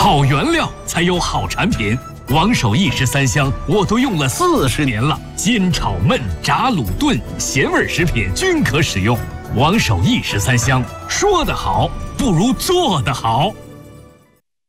好原料才有好产品。王守义13香我都用了40年了，煎炒焖炸卤炖咸味食品均可使用。王守义13香，说得好不如做得好。